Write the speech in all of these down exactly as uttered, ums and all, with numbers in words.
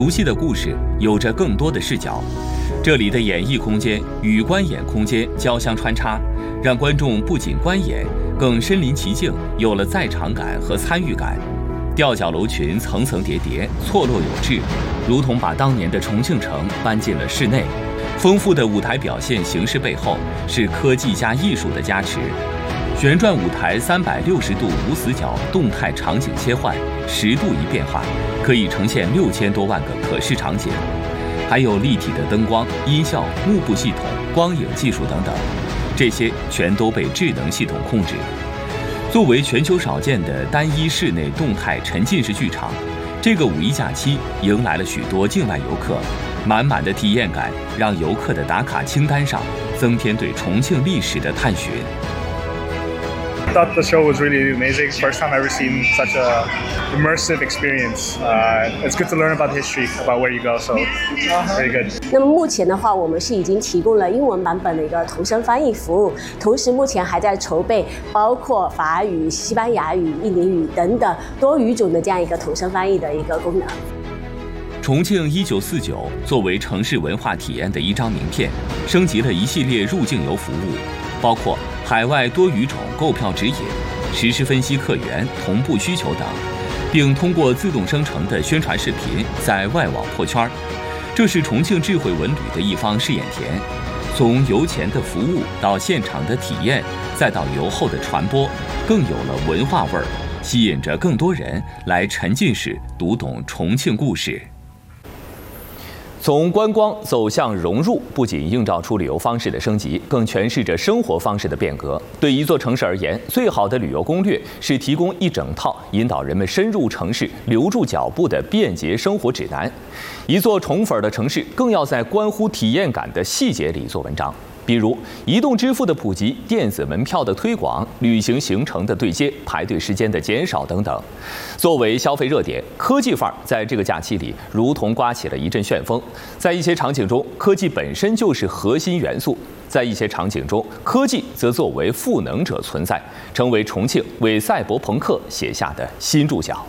熟悉的故事有着更多的视角，这里的演绎空间与观演空间交相穿插，让观众不仅观演，更身临其境，有了在场感和参与感。吊脚楼群层层叠叠，错落有致，如同把当年的重庆城搬进了室内。丰富的舞台表现形式背后是科技加艺术的加持。旋转舞台三百六十度无死角动态场景切换，十度一变化，可以呈现六千多万个可视场景，还有立体的灯光、音效、幕布系统、光影技术等等，这些全都被智能系统控制。作为全球少见的单一室内动态沉浸式剧场，这个五一假期迎来了许多境外游客，满满的体验感让游客的打卡清单上增添对重庆历史的探寻。 I thought the show was really amazing. First time I've ever seen such a immersive experience. Uh, it's good to learn about history, about where you go. So very good. 那么目前的话，我们是已经提供了英文版本的一个同声翻译服务，同时目前还在筹备包括法语、西班牙语、印尼语等等多语种的这样一个同声翻译的一个功能。 重庆一九四九作为城市文化体验的一张名片，升级了一系列入境游服务，包括海外多语种购票指引、实时分析客源、同步需求等，并通过自动生成的宣传视频在外网破圈。这是重庆智慧文旅的一方试验田，从游前的服务到现场的体验，再到游后的传播，更有了文化味儿，吸引着更多人来沉浸式读懂重庆故事。从观光走向融入，不仅映照出旅游方式的升级，更诠释着生活方式的变革。对一座城市而言，最好的旅游攻略是提供一整套引导人们深入城市、留住脚步的便捷生活指南。一座宠粉的城市，更要在关乎体验感的细节里做文章。比如移动支付的普及、电子门票的推广、旅行行程的对接、排队时间的减少等等。作为消费热点，科技范儿在这个假期里如同刮起了一阵旋风。在一些场景中，科技本身就是核心元素；在一些场景中，科技则作为赋能者存在，成为重庆为赛博朋克写下的新注脚。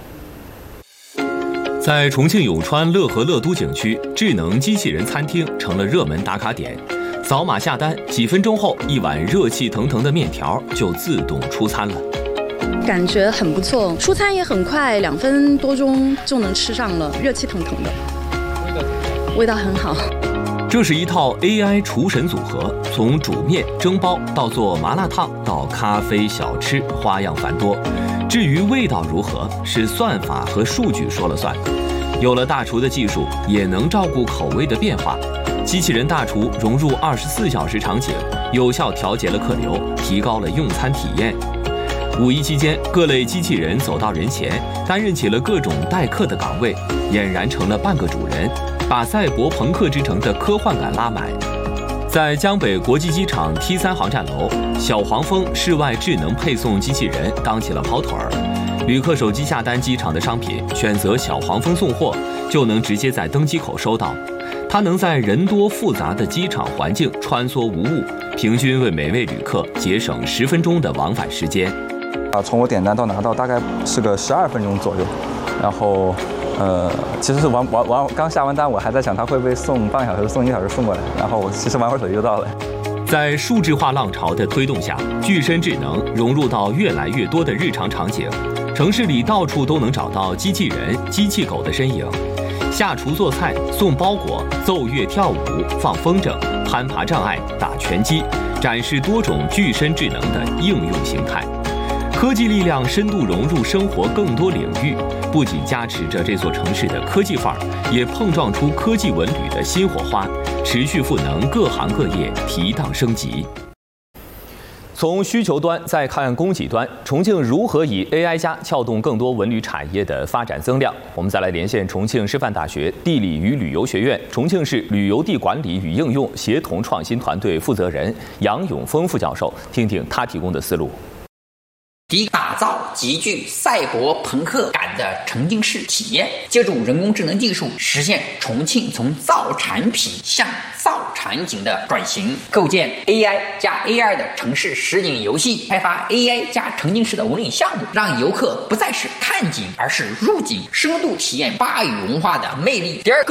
在重庆永川乐和乐都景区，智能机器人餐厅成了热门打卡点。扫码下单，几分钟后，一碗热气腾腾的面条就自动出餐了。 感觉很不错，出餐也很快，两分多钟就能吃上了，热气腾腾的，味道很好。 这是一套 A I 厨神组合，从煮面、蒸包到做麻辣烫，到咖啡小吃，花样繁多。至于味道如何，是算法和数据说了算。有了大厨的技术，也能照顾口味的变化。机器人大厨融入二十四小时场景，有效调节了客流，提高了用餐体验。五一期间，各类机器人走到人前，担任起了各种待客的岗位，俨然成了半个主人，把赛博朋克之城的科幻感拉满。在江北国际机场 T 三航站楼，小黄蜂室外智能配送机器人当起了跑腿儿。旅客手机下单机场的商品，选择小黄蜂送货，就能直接在登机口收到。它能在人多复杂的机场环境穿梭无误，平均为每位旅客节省十分钟的往返时间。 啊，从我点单到拿到大概是个十二分钟左右。然后，呃，其实是完完完刚下完单，我还在想它会不会送半个小时、送一个小时送过来。然后我其实玩会儿手机就到了。 在数字化浪潮的推动下，具身智能融入到越来越多的日常场景，城市里到处都能找到机器人、机器狗的身影。下厨做菜、送包裹、奏乐跳舞、放风筝、攀爬障碍、打拳击，展示多种具身智能的应用形态。科技力量深度融入生活更多领域，不仅加持着这座城市的科技范儿，也碰撞出科技文旅的新火花，持续赋能各行各业提档升级。从需求端再看供给端，重庆如何以 A I 加撬动更多文旅产业的发展增量？我们再来连线重庆师范大学地理与旅游学院重庆市旅游地管理与应用协同创新团队负责人杨永峰副教授，听听他提供的思路。 第一，打造极具赛博朋克感的沉浸式体验，借助人工智能技术，实现重庆从造产品向造产场景的转型，构建 A I 加 A R 的城市实景游戏，开发 A I 加沉浸式的文旅项目，让游客不再是看景，而是入景，深度体验巴渝文化的魅力。第二个。